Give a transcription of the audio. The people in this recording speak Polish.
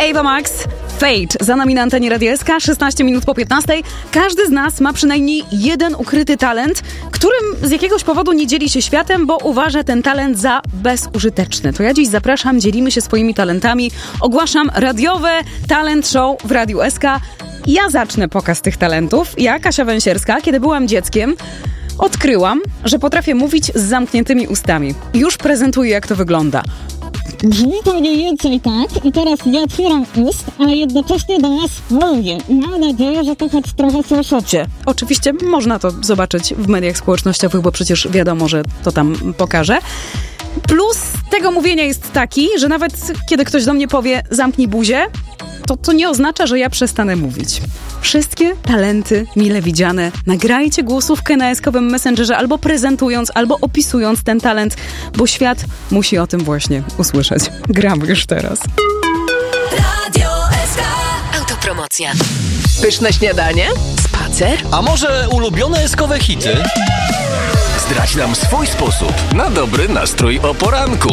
Ava Max, Fate. Za nami na antenie Radia SK, 16 minut po 15. Każdy z nas ma przynajmniej jeden ukryty talent, którym z jakiegoś powodu nie dzieli się światem, bo uważa ten talent za bezużyteczny. To ja dziś zapraszam, dzielimy się swoimi talentami. Ogłaszam radiowe talent show w Radiu SK. Ja zacznę pokaz tych talentów. Ja, Kasia Węsierska, kiedy byłam dzieckiem, odkryłam, że potrafię mówić z zamkniętymi ustami. Już prezentuję, jak to wygląda. Brzmi to mniej więcej tak i teraz nie otwieram ust, ale jednocześnie do was mówię. I mam nadzieję, że to choć trochę słyszycie. Oczywiście można to zobaczyć w mediach społecznościowych, bo przecież wiadomo, że to tam pokażę. Plus tego mówienia jest taki, że nawet kiedy ktoś do mnie powie zamknij buzię, to nie oznacza, że ja przestanę mówić. Wszystkie talenty mile widziane. Nagrajcie głosówkę na eskowym Messengerze albo prezentując, albo opisując ten talent, bo świat musi o tym właśnie usłyszeć. Gramy już teraz. Radio SK. Autopromocja. Pyszne śniadanie? Spacer? A może ulubione eskowe hity? Zdradź nam swój sposób na dobry nastrój o poranku.